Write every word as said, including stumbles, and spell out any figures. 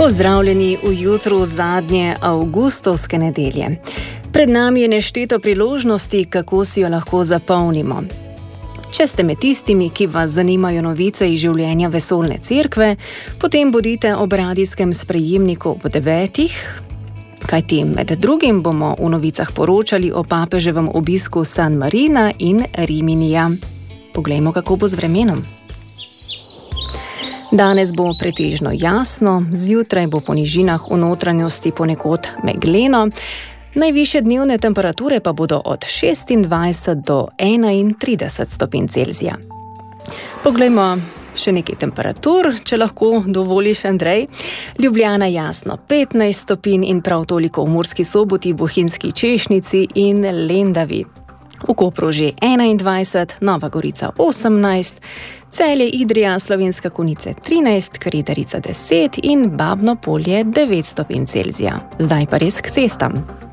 Pozdravljeni v jutru zadnje avgustovske nedelje. Pred nami je nešteto priložnosti, kako si jo lahko zapolnimo. Če ste med tistimi, ki vas zanimajo novice iz življenja vesoljne cerkve, potem bodite ob radijskem sprejemniku ob devetih, kajti med drugim bomo v novicah poročali o papeževem obisku San Marina in Riminija. Poglejmo, kako bo z vremenom. Danes bo pretežno jasno, zjutraj bo po nižinah v notranjosti ponekod megleno, najvišje dnevne temperature pa bodo od šestindvajset do enaintrideset stopinj Celzija. Poglejmo še nekaj temperatur, če lahko dovoliš, Andrej. Ljubljana jasno petnajst stopinj in prav toliko v Murski Soboti, Bohinjski Češnici in Lendavi. V Kopru že enaindvajset, Nova Gorica osemnajst, Celje, Idrija, Slovenska Konjica trinajst, Kredarica deset in Babno Polje devet stopinj Celzija. Zdaj pa res k cestam.